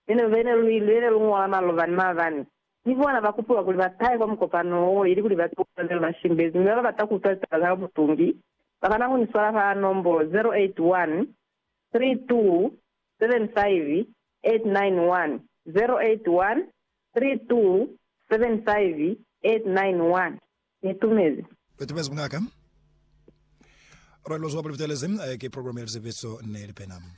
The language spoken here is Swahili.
vene lungwa malo van mavan nivona vakupura kuli vatai kwa mkopano ili kuli vatukutanzela vashimbezi ngala vatakutazala mutungi vakanangu niswala pa nombo 081 32 75 891 081 32 75 891 nitumeze mngaka Right, los wabali vitelezim ke program el servicio ne penam